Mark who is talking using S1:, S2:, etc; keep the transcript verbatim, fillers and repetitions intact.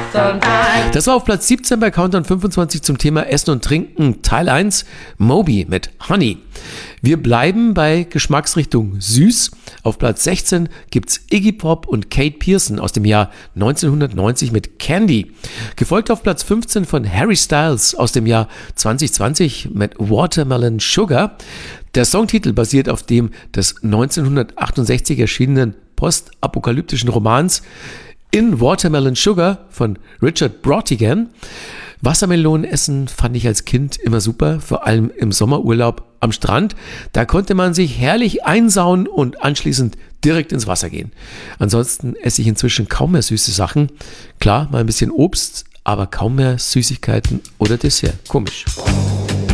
S1: Das war auf Platz siebzehn bei Countdown fünfundzwanzig zum Thema Essen und Trinken, Teil eins, Moby mit Honey. Wir bleiben bei Geschmacksrichtung süß. Auf Platz sechzehn gibt's Iggy Pop und Kate Pierson aus dem Jahr neunzehnhundertneunzig mit Candy. Gefolgt auf Platz fünfzehn von Harry Styles aus dem Jahr zwanzig zwanzig mit Watermelon Sugar. Der Songtitel basiert auf dem des neunzehnhundertachtundsechzig erschienenen postapokalyptischen Romans In Watermelon Sugar von Richard Brautigan. Wassermelonen essen fand ich als Kind immer super, vor allem im Sommerurlaub am Strand. Da konnte man sich herrlich einsauen und anschließend direkt ins Wasser gehen. Ansonsten esse ich inzwischen kaum mehr süße Sachen. Klar, mal ein bisschen Obst, aber kaum mehr Süßigkeiten oder Dessert. Komisch.